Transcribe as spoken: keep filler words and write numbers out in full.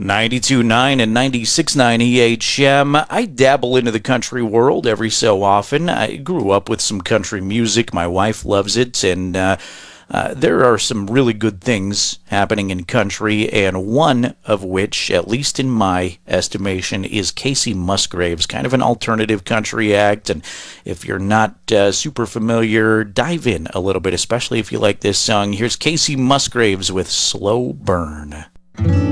ninety-two point nine and ninety-six point nine E H M. I dabble into the country world every so often. I grew up with some country music. My wife loves it, and uh, uh, there are some really good things happening in country, and one of which, at least in my estimation, is Casey Musgraves, kind of an alternative country act. And if you're not uh, super familiar, dive in a little bit, especially if you like this song. Here's Casey Musgraves with Slow Burn.